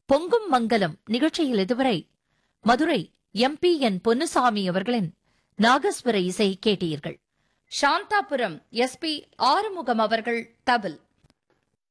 பொங்கும் மங்கலம் நிகழ்ச்சியில் இதுவரை மதுரை MP.N. பொன்னுசாமி அவர்களின் நாகஸ்வர இசை கேட்டீர்கள். சாந்தாபுரம் SP. ஆறுமுகம் அவர்கள் தவில்.